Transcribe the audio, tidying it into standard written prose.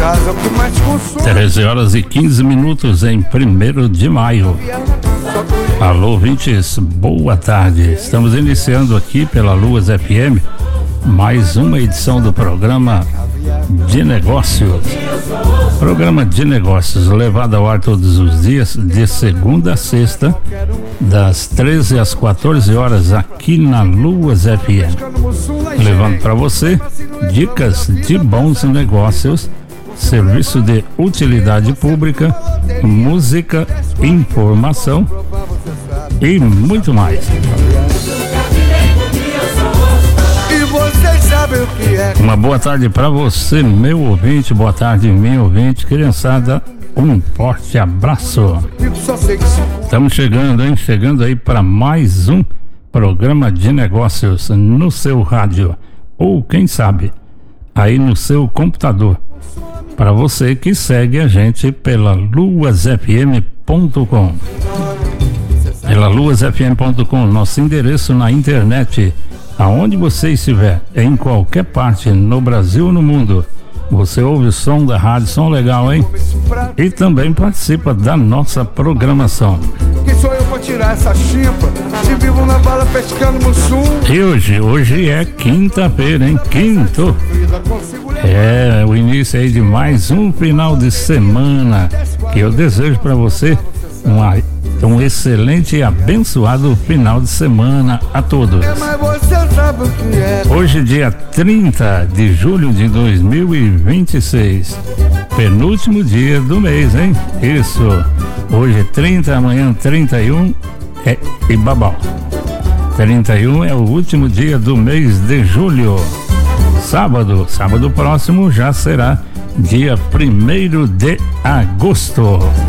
casa, o que mais consome. 13 horas e 15 minutos em 1º de maio. Alô, ouvintes, boa tarde. Estamos iniciando aqui pela Luas FM mais uma edição do programa de negócios. Programa de negócios levado ao ar todos os dias, de segunda a sexta, das 13 às 14 horas aqui na Luas FM. Levando para você dicas de bons negócios, serviço de utilidade pública, música, informação e muito mais. Uma boa tarde para você, meu ouvinte, boa tarde, minha ouvinte, criançada, um forte abraço. Estamos chegando, hein? Chegando aí para mais um programa de negócios no seu rádio, ou quem sabe, aí no seu computador. Para você que segue a gente pela luasfm.com. Pela luasfm.com, nosso endereço na internet. Aonde você estiver, em qualquer parte, no Brasil ou no mundo, você ouve o som da rádio, som legal, hein? E também participa da nossa programação. Quem sou eu pra tirar essa chimpa? Se vivo na bala pescando mussum. E hoje é quinta-feira, hein? Quinto. É o início aí de mais um final de semana, que eu desejo para você um excelente e abençoado final de semana a todos. Hoje, dia 30 de julho de 2026, penúltimo dia do mês, hein? Isso. Hoje é 30, amanhã 31 e babau. 31 é o último dia do mês de julho. Sábado próximo já será dia 1º de agosto.